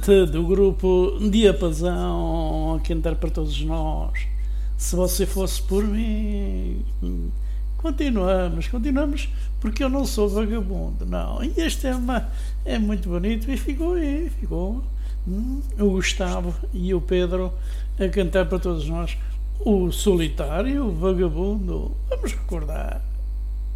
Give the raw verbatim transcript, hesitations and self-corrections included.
Cante do grupo Diapasão a cantar para todos nós. Se você fosse por mim. Continuamos, continuamos, porque eu não sou vagabundo, não. E este tema é muito bonito e ficou aí, ficou. Hum, o Gustavo e o Pedro a cantar para todos nós. O solitário, o vagabundo. Vamos recordar.